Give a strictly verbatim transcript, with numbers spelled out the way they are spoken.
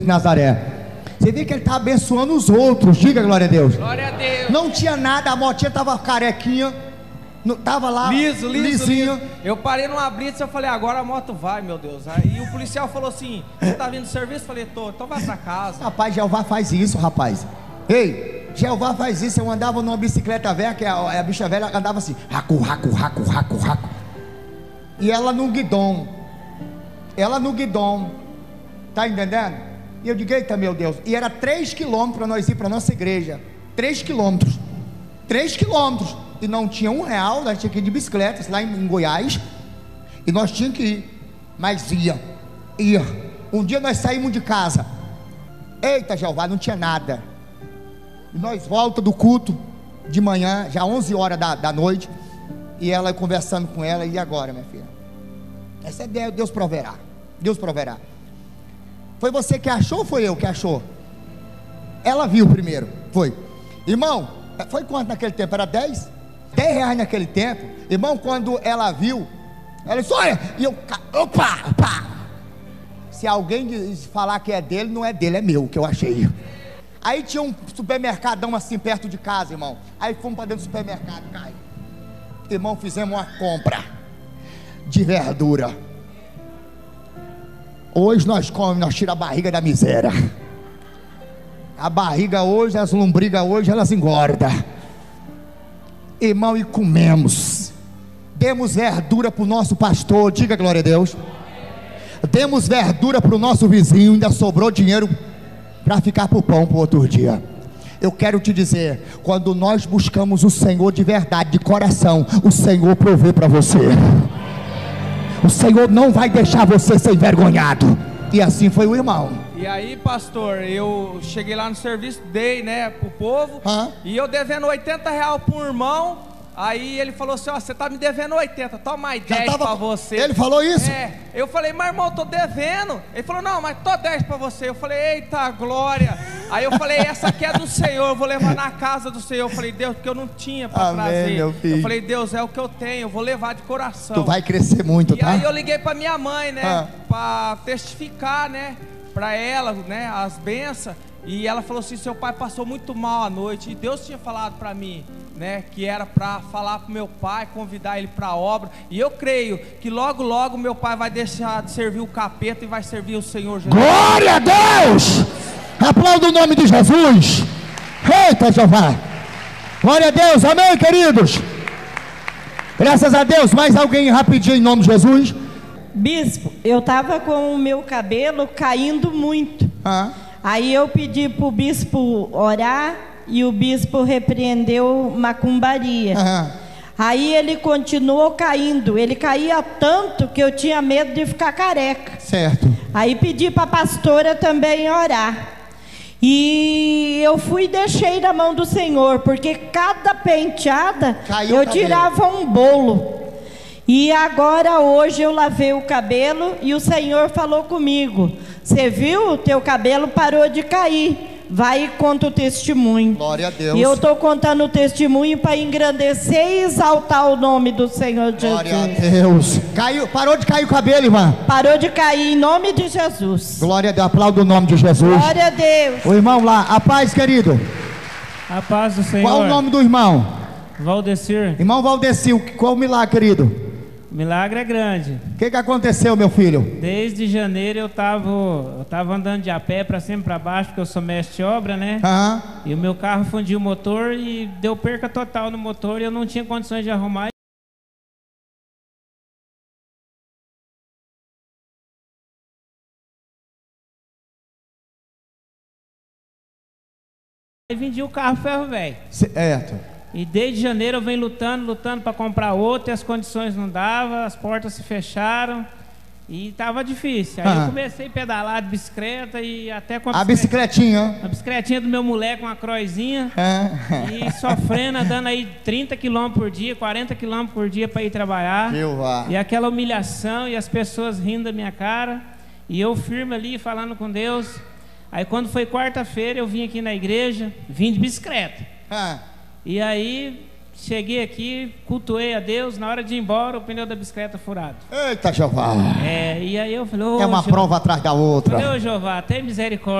Nazaré. Você vê que ele está abençoando os outros. Diga glória a Deus. Glória a Deus. Não tinha nada, a motinha estava carequinha, não, tava lá liso, liso, lisinho. liso. Eu parei numa blitz e eu falei, agora a moto vai, meu Deus. Aí o policial falou assim, você tá vindo do serviço? Eu falei, tô, então vai pra casa. Rapaz, Jeová faz isso, rapaz. Ei, Jeová faz isso. Eu andava numa bicicleta velha, que a, a bicha velha andava assim, raco, raco, raco, raco, raco. E ela no guidão. Ela no guidão. Tá entendendo? E eu digo, eita meu Deus. E era três quilômetros para nós ir para nossa igreja. Três quilômetros. Três quilômetros. E não tinha um real, nós tínhamos que ir de bicicletas lá em, em Goiás. E nós tínhamos que ir. Mas ia. Ia. Um dia nós saímos de casa. Eita Jeová, não tinha nada. E nós volta do culto de manhã, já onze horas da, da noite. E ela conversando com ela. E agora, minha filha? Essa é Deus, Deus proverá. Deus proverá. Foi você que achou ou foi eu que achou? Ela viu primeiro. Foi. Irmão, foi quanto naquele tempo? Era dez? dez reais naquele tempo. Irmão, quando ela viu, ela disse, olha, e eu, opa, opa. Se alguém falar que é dele, não é dele, é meu, que eu achei. Aí tinha um supermercadão assim perto de casa, irmão. Aí fomos para dentro do supermercado, cai. Irmão, fizemos uma compra de verdura. Hoje nós comemos, nós tiramos a barriga da miséria. A barriga hoje, as lombrigas hoje, elas engordam. Irmão, e comemos. Demos verdura para o nosso pastor, diga glória a Deus. Demos verdura para o nosso vizinho, ainda sobrou dinheiro para ficar para o pão para o outro dia. Eu quero te dizer, quando nós buscamos o Senhor de verdade, de coração, o Senhor provê para você. O Senhor não vai deixar você ser envergonhado. E assim foi o irmão. E aí, pastor, eu cheguei lá no serviço, dei, né, pro povo. Hã? E eu devendo oitenta reais pro irmão. Aí ele falou assim, ó, você tá me devendo oitenta, toma aí dez tava... pra você. Ele falou isso? É, eu falei, mas irmão, eu tô devendo. Ele falou, não, mas tô dez pra você. Eu falei, eita glória. Aí eu falei, essa aqui é do Senhor, eu vou levar na casa do Senhor. Eu falei, Deus, porque eu não tinha pra Amém, trazer. meu filho. Eu falei, Deus, é o que eu tenho, eu vou levar de coração. Tu vai crescer muito, e tá? E aí eu liguei pra minha mãe, né, ah. pra testificar, né, pra ela, né, as bênçãos. E ela falou assim, seu pai passou muito mal à noite. E Deus tinha falado pra mim, né, que era para falar para o meu pai, convidar ele para a obra. E eu creio que logo logo meu pai vai deixar de servir o capeta e vai servir o Senhor Jesus. Glória a Deus! Aplauda o nome de Jesus. Eita Jeová, glória a Deus, amém queridos. Graças a Deus. Mais alguém rapidinho em nome de Jesus? Bispo, eu estava com o meu cabelo caindo muito. ah. Aí eu pedi para o bispo orar e o bispo repreendeu macumbaria. Uhum. Aí ele continuou caindo. Ele caía tanto que eu tinha medo de ficar careca. Certo. Aí pedi para a pastora também orar. E eu fui e deixei na mão do Senhor, porque cada penteada caiu eu tirava um bolo. E agora hoje eu lavei o cabelo e o Senhor falou comigo, você viu? O teu cabelo parou de cair. Vai e conta o testemunho. Glória a Deus. E eu estou contando o testemunho para engrandecer e exaltar o nome do Senhor Jesus. Glória a Deus. Caiu, parou de cair o cabelo, irmã? Parou de cair em nome de Jesus. Glória a Deus. Aplauda o nome de Jesus. Glória a Deus. O irmão lá, a paz, querido. A paz do Senhor. Qual o nome do irmão? Valdecir. Irmão Valdecir, qual o milagre, querido? Milagre é grande. O que, que aconteceu, meu filho? Desde janeiro eu tava, eu tava andando de a pé para cima e para baixo, porque eu sou mestre de obra, né? Uhum. E o meu carro fundiu o motor e deu perca total no motor e eu não tinha condições de arrumar. E vendi o carro ferro velho. Certo. E desde janeiro eu venho lutando, lutando para comprar outro e as condições não davam, as portas se fecharam e estava difícil. Aí ah. eu comecei a pedalar de bicicleta e até com a, a bicicletinha. A bicicletinha do meu moleque, uma croizinha, ah. e sofrendo, andando aí trinta quilômetros por dia, quarenta quilômetros por dia para ir trabalhar. Jeová. E aquela humilhação e as pessoas rindo da minha cara e eu firme ali falando com Deus. Aí quando foi quarta-feira eu vim aqui na igreja, vim de bicicleta. Ah. E aí cheguei aqui, cultuei a Deus, na hora de ir embora, o pneu da bicicleta furado. Eita, Jeová. É, e aí eu falei, ô, É uma Jeová. prova atrás da outra. Falei, ô Jeová, tem misericórdia.